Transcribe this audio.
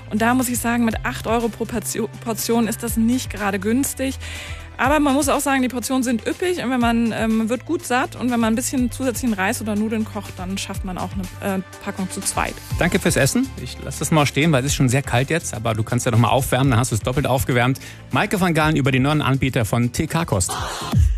Und da muss ich sagen, mit 8 € pro Portion ist das nicht gerade günstig. Aber man muss auch sagen, die Portionen sind üppig und man wird gut satt. Und wenn man ein bisschen zusätzlichen Reis oder Nudeln kocht, dann schafft man auch eine Packung zu zweit. Danke fürs Essen. Ich lasse das mal stehen, weil es ist schon sehr kalt jetzt. Aber du kannst ja noch mal aufwärmen, dann hast du es doppelt aufgewärmt. Maike van Gaalen über die neuen Anbieter von TK Kost.